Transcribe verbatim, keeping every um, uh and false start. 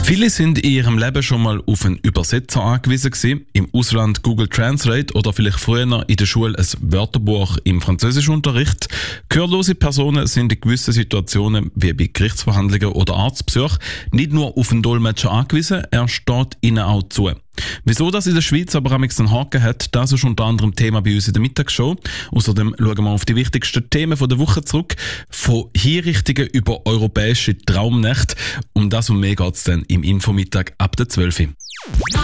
Viele sind in ihrem Leben schon mal auf einen Übersetzer angewiesen gewesen, im Ausland Google Translate oder vielleicht früher in der Schule ein Wörterbuch im Französischunterricht. Gehörlose Personen sind in gewissen Situationen, wie bei Gerichtsverhandlungen oder Arztbesuch, nicht nur auf einen Dolmetscher angewiesen, er steht ihnen auch zu. Wieso das in der Schweiz aber einen Haken hat, das ist unter anderem Thema bei uns in der Mittagsshow. Außerdem schauen wir auf die wichtigsten Themen der Woche zurück. Von Hinrichtungen über europäische Traumnächte. Um das und mehr geht es dann im Infomittag ab der zwölf Uhr.